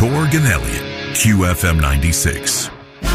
Torg and Elliott, QFM 96.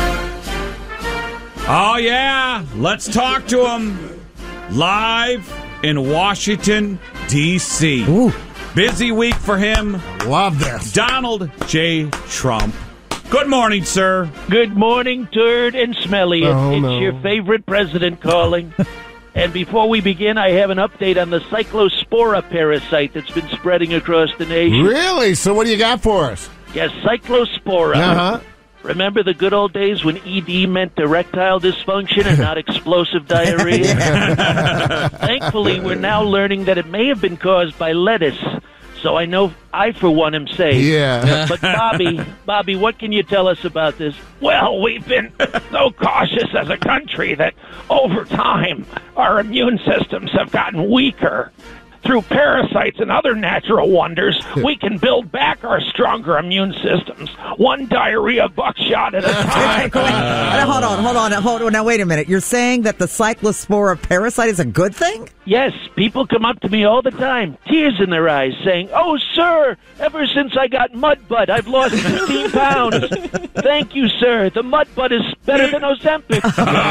Oh, yeah. Let's talk to him. Live in Washington, D.C. Ooh. Busy week for him. Love this. Donald J. Trump. Good morning, sir. Good morning, Turd and Smelly. It's your favorite president calling. And before we begin, I have an update on the cyclospora parasite that's been spreading across the nation. Really? So what do you got for us? Yes, cyclospora. Uh-huh. Remember the good old days when ED meant erectile dysfunction and not explosive diarrhea? Thankfully, we're now learning that it may have been caused by lettuce. So I know I, for one, am safe. Yeah. But Bobby, what can you tell us about this? Well, we've been so cautious as a country that over time our immune systems have gotten weaker. Through parasites and other natural wonders, we can build back our stronger immune systems, one diarrhea buckshot at a time. Hold on. Now, wait a minute. You're saying that the cyclospora parasite is a good thing? Yes, people come up to me all the time, tears in their eyes, saying, "Oh, sir, ever since I got mud butt, I've lost 15 pounds. Thank you, sir. The mud butt is better than Ozempic."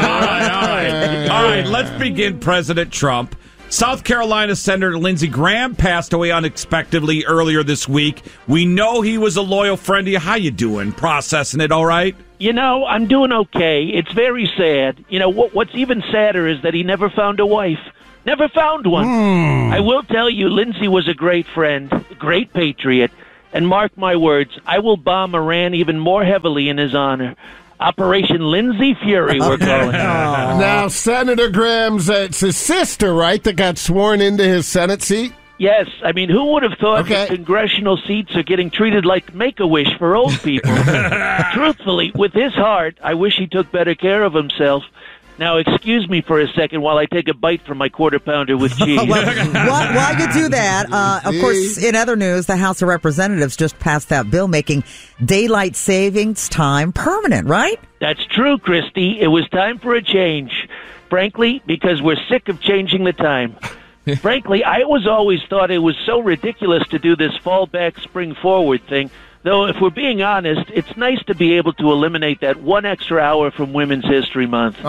All right. Let's begin, President Trump. South Carolina Senator Lindsey Graham passed away unexpectedly earlier this week. We know he was a loyal friend to you. How you doing? Processing it all right? You know, I'm doing okay. It's very sad. You know, what's even sadder is that he never found a wife. Never found one. I will tell you, Lindsey was a great friend, a great patriot, and mark my words, I will bomb Iran even more heavily in his honor. Operation Lindsey Fury, we're calling it. Now, Senator Graham's, it's his sister, right, that got sworn into his Senate seat? Yes, I mean, who would have thought that congressional seats are getting treated like Make-A-Wish for old people? Truthfully, with his heart, I wish he took better care of himself. Now, excuse me for a second while I take a bite from my quarter pounder with cheese. While you do that, of course, in other news, the House of Representatives just passed that bill making daylight savings time permanent, right? That's true, Christy. It was time for a change. Frankly, because we're sick of changing the time. Frankly, I always thought it was so ridiculous to do this fall back, spring forward thing. Though, if we're being honest, it's nice to be able to eliminate that one extra hour from Women's History Month.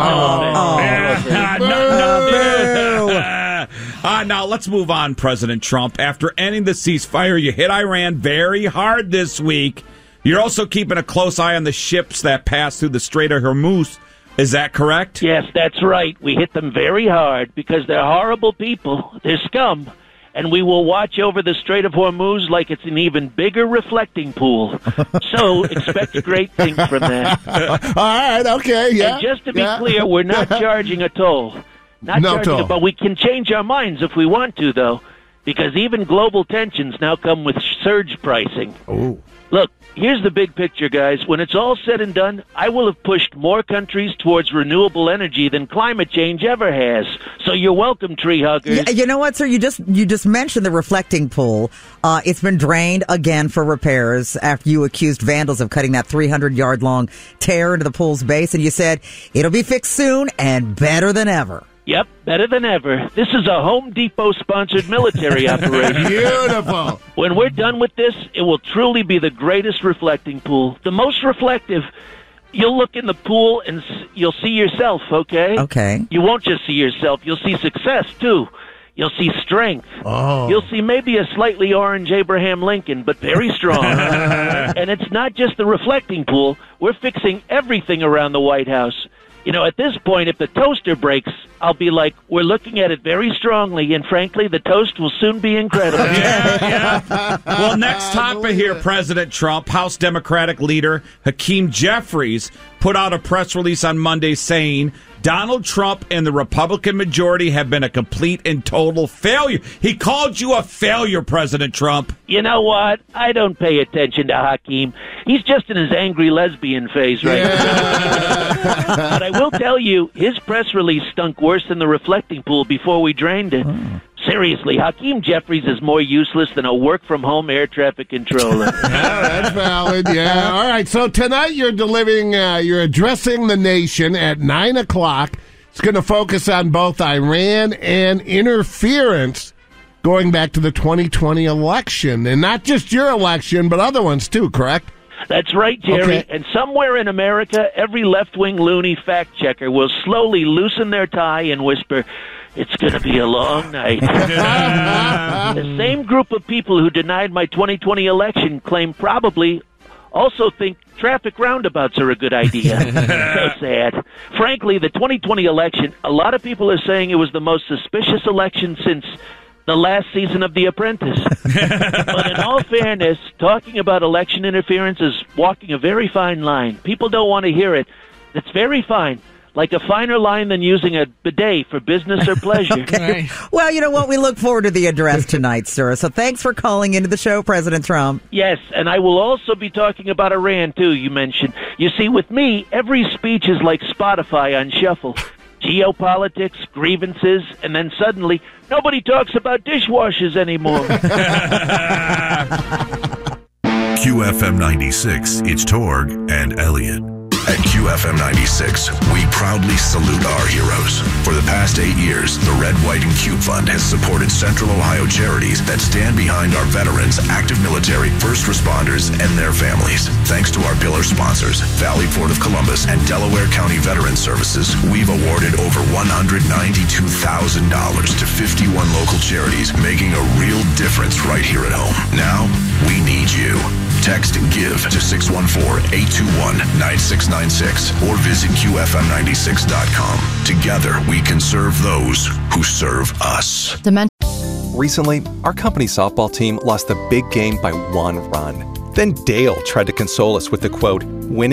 Now, let's move on, President Trump. After ending the ceasefire, you hit Iran very hard this week. You're also keeping a close eye on the ships that pass through the Strait of Hormuz. Is that correct? Yes, that's right. We hit them very hard because they're horrible people. They're scum. And we will watch over the Strait of Hormuz like it's an even bigger reflecting pool. So expect great things from that. All right, okay, yeah. And just to be clear, we're not charging a toll. But we can change our minds if we want to, though, because even global tensions now come with surge pricing. Oh. Look, here's the big picture, guys. When it's all said and done, I will have pushed more countries towards renewable energy than climate change ever has. So you're welcome, tree huggers. Yeah, you know what, sir? You just mentioned the reflecting pool. It's been drained again for repairs after you accused vandals of cutting that 300-yard long tear into the pool's base, and you said it'll be fixed soon and better than ever. Yep, better than ever. This is a Home Depot-sponsored military operation. Beautiful. When we're done with this, it will truly be the greatest reflecting pool. The most reflective. You'll look in the pool and you'll see yourself, okay? Okay. You won't just see yourself. You'll see success, too. You'll see strength. Oh. You'll see maybe a slightly orange Abraham Lincoln, but very strong. And it's not just the reflecting pool. We're fixing everything around the White House. You know, at this point, if the toaster breaks, I'll be like, we're looking at it very strongly, and frankly, the toast will soon be incredible. Well, next topic here, President Trump. House Democratic leader Hakeem Jeffries put out a press release on Monday saying Donald Trump and the Republican majority have been a complete and total failure. He called you a failure, President Trump. You know what? I don't pay attention to Hakeem. He's just in his angry lesbian phase right now. But I will tell you, his press release stunk worse than the reflecting pool before we drained it. Seriously, Hakeem Jeffries is more useless than a work-from-home air traffic controller. Yeah, that's valid, yeah. All right, so tonight you're you're addressing the nation at 9 o'clock. It's going to focus on both Iran and interference going back to the 2020 election. And not just your election, but other ones too, correct? That's right, Jerry. Okay. And somewhere in America, every left-wing loony fact-checker will slowly loosen their tie and whisper, "It's going to be a long night." The same group of people who denied my 2020 election claim probably also think traffic roundabouts are a good idea. So sad. Frankly, the 2020 election, a lot of people are saying it was the most suspicious election since the last season of The Apprentice. But in all fairness, talking about election interference is walking a very fine line. People don't want to hear it. It's very fine. Like a finer line than using a bidet for business or pleasure. Okay. Well, you know what? We look forward to the address tonight, sir. So thanks for calling into the show, President Trump. Yes, and I will also be talking about Iran, too, you mentioned. You see, with me, every speech is like Spotify on shuffle. Geopolitics, grievances, and then suddenly, nobody talks about dishwashers anymore. QFM 96, it's Torg and Elliot. At QFM 96, we proudly salute our heroes. For the past 8 years, the Red, White, and Cube Fund has supported Central Ohio charities that stand behind our veterans, active military, first responders, and their families. Thanks to our pillar sponsors, Valley Port of Columbus and Delaware County Veteran Services, we've awarded over $192,000 to 51 local charities, making a real difference right here at home. Now, we need you. Text GIVE to 614-821-9696 or visit QFM96.com. Together, we can serve those who serve us. Recently, our company softball team lost the big game by 1 run. Then Dale tried to console us with the quote, "Winning